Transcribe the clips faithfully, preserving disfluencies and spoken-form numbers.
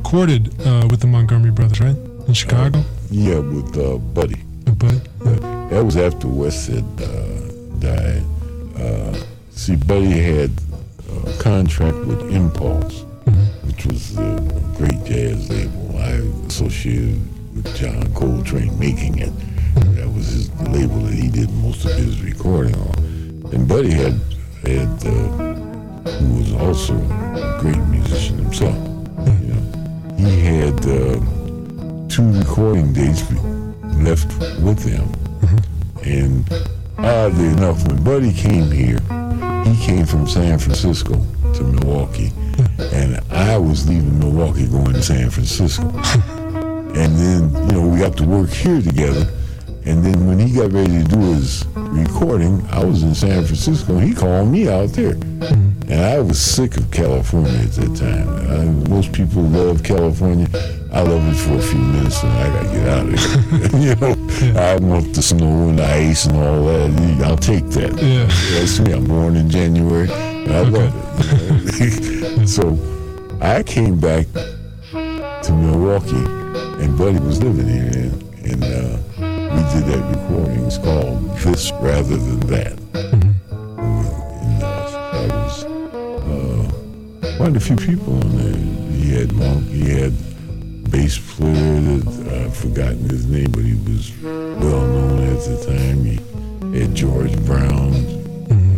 recorded uh, with the Montgomery Brothers, right? In Chicago? Uh, yeah, with uh, Buddy. With Buddy? Yeah. That was after Westside uh, died. Uh, see, Buddy had a contract with Impulse, mm-hmm. which was a great jazz label. I associated with John Coltrane making it. Mm-hmm. That was his label that he did most of his recording on. And Buddy had, had uh, who was also a great musician himself. Mm-hmm. You know, he had uh, two recording dates left with them. Mm-hmm. And oddly enough, when Buddy came here, he came from San Francisco to Milwaukee, and I was leaving Milwaukee going to San Francisco. And then, you know, we got to work here together, and then when he got ready to do his recording, I was in San Francisco, and he called me out there. And I was sick of California at that time. I, most people love California. I love it for a few minutes, and I gotta get out of there. You know, I want the snow and the ice and all that. I'll take that. Yeah. That's me. I'm born in January, and I okay. love it. You know? So I came back to Milwaukee, and Buddy was living here, and, and uh, we did that recording. It's called This Rather Than That. Mm-hmm. And uh, that was uh, quite a few people on there. He had Monk, he had bass player that I've forgotten his name, but he was well known at the time. He had George Brown. Mm-hmm.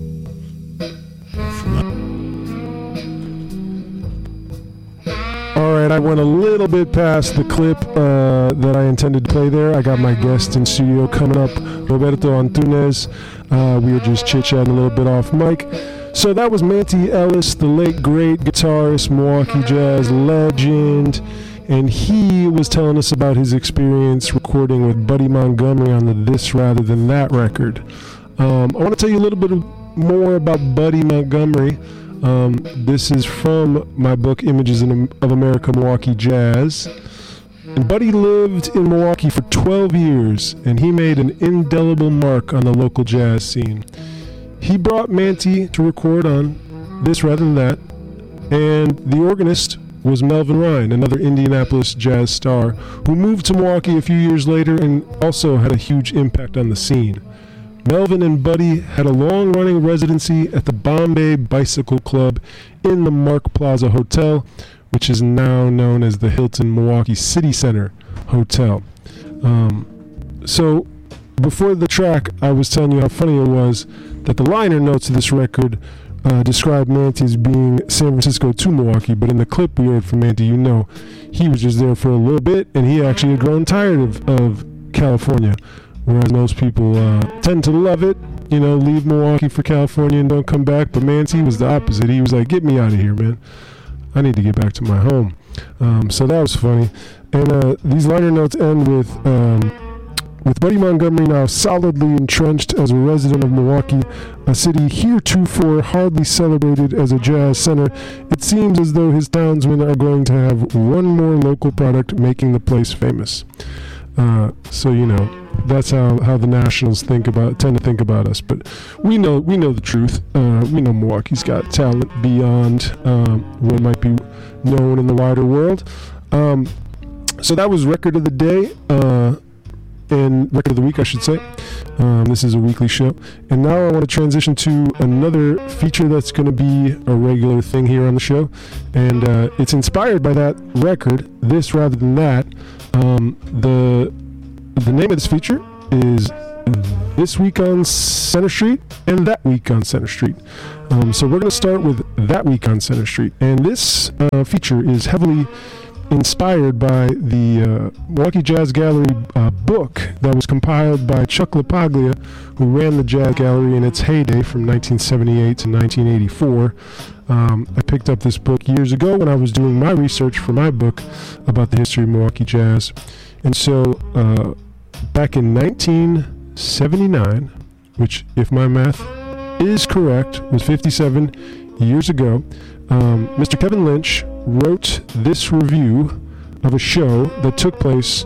Uh, All right, I went a little bit past the clip uh, that I intended to play there. I got my guest in studio coming up, Roberto Antunes. Uh, we were just chit-chatting a little bit off mic. So that was Manty Ellis, the late great guitarist, Milwaukee jazz legend. And he was telling us about his experience recording with Buddy Montgomery on the This Rather Than That record. Um, I want to tell you a little bit more about Buddy Montgomery. Um, this is from my book, Images in, of America, Milwaukee Jazz. And Buddy lived in Milwaukee for twelve years, and he made an indelible mark on the local jazz scene. He brought Manty to record on This Rather Than That, and the organist was Melvin Ryan, another Indianapolis jazz star, who moved to Milwaukee a few years later and also had a huge impact on the scene. Melvin and Buddy had a long-running residency at the Bombay Bicycle Club in the Mark Plaza Hotel, which is now known as the Hilton Milwaukee City Center Hotel. Um, so, before the track, I was telling you how funny it was that the liner notes of this record Uh, described Manty as being San Francisco to Milwaukee, but in the clip we heard from Manty, you know, he was just there for a little bit, and he actually had grown tired of, of California, whereas most people uh, tend to love it, you know, leave Milwaukee for California and don't come back, but Manty was the opposite. He was like, get me out of here, man. I need to get back to my home. Um, so that was funny. And uh, these liner notes end with... Um, With Buddy Montgomery now solidly entrenched as a resident of Milwaukee, a city heretofore hardly celebrated as a jazz center, it seems as though his townsmen are going to have one more local product making the place famous. Uh, so, you know, that's how, how the nationals think about tend to think about us. But we know we know the truth. Uh, we know Milwaukee's got talent beyond um, what might be known in the wider world. Um, so that was Record of the Day. Uh, and Record of the Week, I should say. Um, this is a weekly show. And now I want to transition to another feature that's going to be a regular thing here on the show. And uh, it's inspired by that record, This Rather Than That. Um, the, the name of this feature is This Week on Center Street and That Week on Center Street. Um, so we're going to start with That Week on Center Street. And this uh, feature is heavily inspired by the uh, Milwaukee Jazz Gallery uh, book that was compiled by Chuck LaPaglia, who ran the Jazz Gallery in its heyday from nineteen seventy-eight to nineteen eighty-four. Um, I picked up this book years ago when I was doing my research for my book about the history of Milwaukee Jazz. And so uh, back in nineteen seventy-nine, which, if my math is correct, was fifty-seven years ago, um, Mister Kevin Lynch wrote this review of a show that took place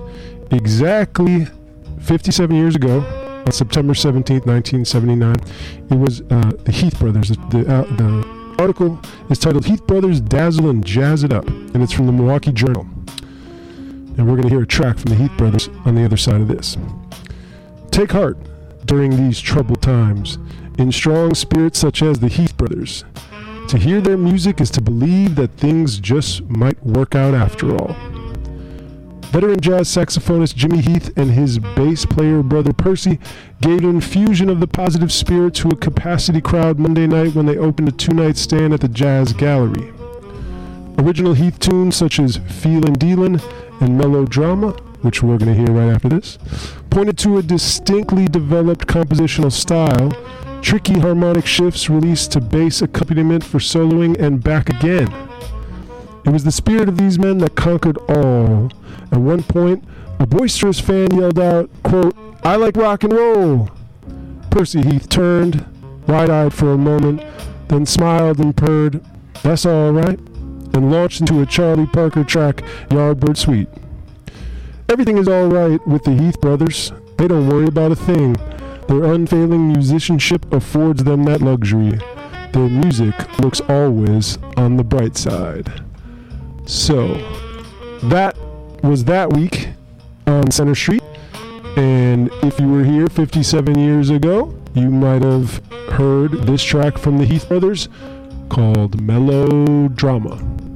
exactly fifty-seven years ago on September seventeenth, nineteen seventy-nine. It was uh, the Heath Brothers. The, uh, the article is titled Heath Brothers Dazzle and Jazz It Up. and it's from the Milwaukee Journal. And we're going to hear a track from the Heath Brothers on the other side of this. Take heart during these troubled times in strong spirits such as the Heath Brothers. To hear their music is to believe that things just might work out after all. Veteran jazz saxophonist Jimmy Heath and his bass player brother Percy gave an infusion of the positive spirit to a capacity crowd Monday night when they opened a two-night stand at the Jazz Gallery. Original Heath tunes such as Feelin' Dealin' and Melodrama, which we're going to hear right after this, pointed to a distinctly developed compositional style, tricky harmonic shifts released to bass accompaniment for soloing, and back again. It was the spirit of these men that conquered all. At one point, a boisterous fan yelled out, quote, "I like rock and roll." Percy Heath turned, wide-eyed for a moment, then smiled and purred, "That's all right," and launched into a Charlie Parker track, Yardbird Suite. Everything is all right with the Heath Brothers. They don't worry about a thing. Their unfailing musicianship affords them that luxury. Their music looks always on the bright side. So, that was that week on Center Street. And if you were here fifty-seven years ago, you might have heard this track from the Heath Brothers called Melodrama.